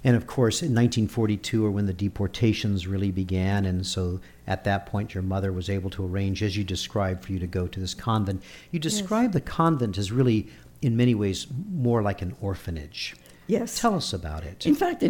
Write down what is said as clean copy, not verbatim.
And of course, in 1942 are when the deportations really began, and so at that point your mother was able to arrange, as you described, for you to go to this convent. You describe the convent as really, in many ways, more like an orphanage. Yes. Tell us about it. In fact,